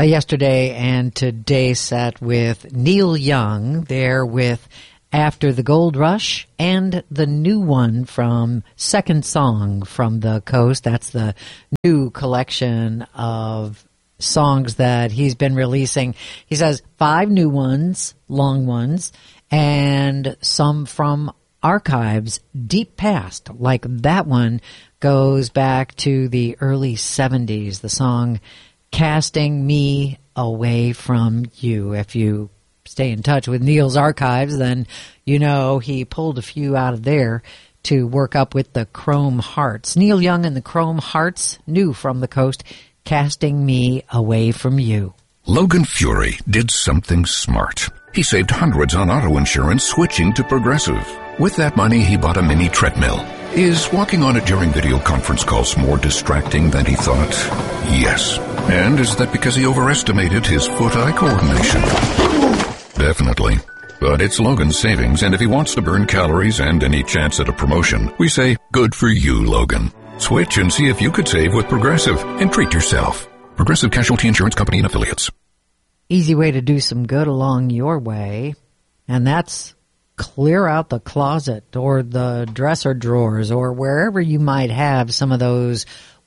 yesterday and today set with Neil Young. There with After the Gold Rush and the new one from Second Song from the Coast. That's the new collection of songs that he's been releasing. He says 5 new ones, long ones, and some from archives deep past. Like that one goes back to the early 70s, the song Casting Me Away From You. If you stay in touch with Neil's archives, then you know he pulled a few out of there to work up with the Chrome Hearts. Neil Young and the Chrome Hearts, new from the Coast, Casting Me Away From You. Logan Fury did something smart. He saved hundreds on auto insurance switching to Progressive. With that money, he bought a mini treadmill. Is walking on it during video conference calls more distracting than he thought? Yes. And is that because he overestimated his foot-eye coordination? Definitely. But it's Logan's savings, and if he wants to burn calories and any chance at a promotion, we say, good for you, Logan. Switch and see if you could save with Progressive and treat yourself. Progressive Casualty Insurance Company and Affiliates. Easy way to do some good along your way, and that's clear out the closet or the dresser drawers or wherever you might have some of those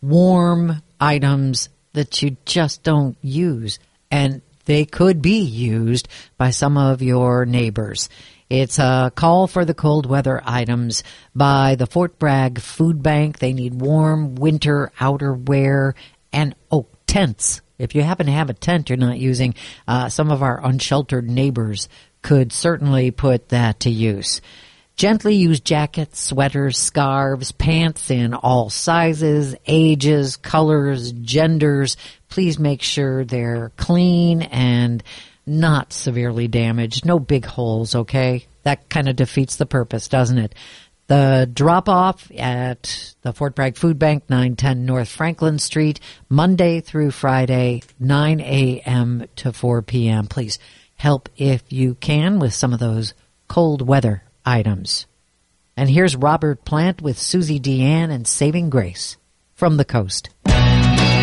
warm items that you just don't use, and they could be used by some of your neighbors. It's a call for the cold weather items by the Fort Bragg Food Bank. They need warm winter outerwear and, tents. If you happen to have a tent you're not using, some of our unsheltered neighbors could certainly put that to use. Gently used jackets, sweaters, scarves, pants in all sizes, ages, colors, genders. Please make sure they're clean and not severely damaged. No big holes, okay? That kind of defeats the purpose, doesn't it? The drop-off at the Fort Bragg Food Bank, 910 North Franklin Street, Monday through Friday, 9 a.m. to 4 p.m. Please help if you can with some of those cold weather items. And here's Robert Plant with Susie Deanne and Saving Grace from the Coast.